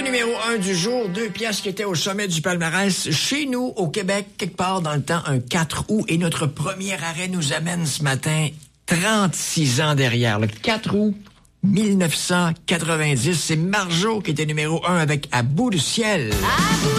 numéro 1 du jour, 2 pièces qui étaient au sommet du palmarès chez nous, au Québec, quelque part dans le temps, un 4 août. Et notre premier arrêt nous amène ce matin 36 ans derrière. Le 4 août 1990, c'est Marjo qui était numéro 1 avec À bout du ciel.